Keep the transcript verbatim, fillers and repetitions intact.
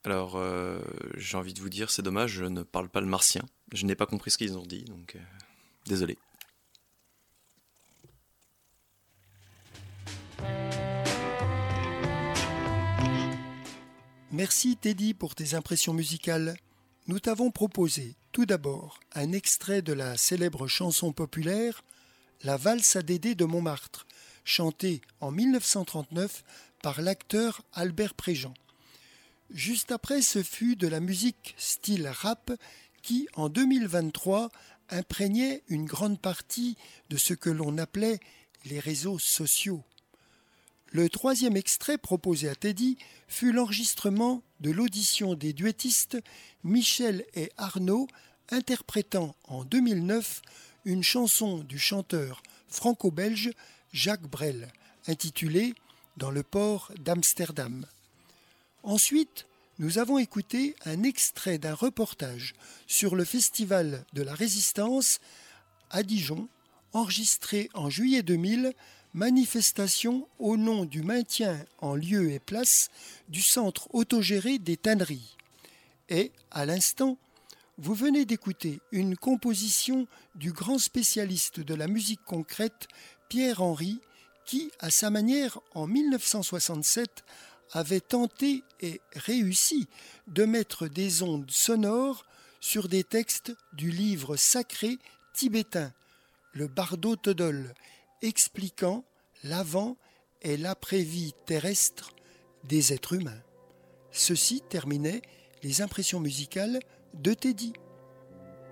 Alors, euh, j'ai envie de vous dire, c'est dommage, je ne parle pas le martien. Je n'ai pas compris ce qu'ils ont dit, donc euh, désolé. Merci Teddy pour tes impressions musicales. Nous t'avons proposé tout d'abord un extrait de la célèbre chanson populaire La valse à Dédé de Montmartre, chantée en mille neuf cent trente-neuf par l'acteur Albert Préjean. Juste après, ce fut de la musique style rap qui, en deux mille vingt-trois, imprégnait une grande partie de ce que l'on appelait les réseaux sociaux. Le troisième extrait proposé à Teddy fut l'enregistrement de l'audition des duettistes Michel et Arnaud interprétant en deux mille neuf une chanson du chanteur franco-belge Jacques Brel, intitulée « Dans le port d'Amsterdam ». Ensuite, nous avons écouté un extrait d'un reportage sur le Festival de la Résistance à Dijon, enregistré en juillet deux mille, manifestation au nom du maintien en lieu et place du centre autogéré des tanneries. Et, à l'instant, vous venez d'écouter une composition du grand spécialiste de la musique concrète, Pierre Henry, qui, à sa manière, en mille neuf cent soixante-sept, avait tenté et réussi de mettre des ondes sonores sur des textes du livre sacré tibétain, le Bardo Thodol, expliquant l'avant et l'après-vie terrestre des êtres humains. Ceci terminait les impressions musicales de Teddy.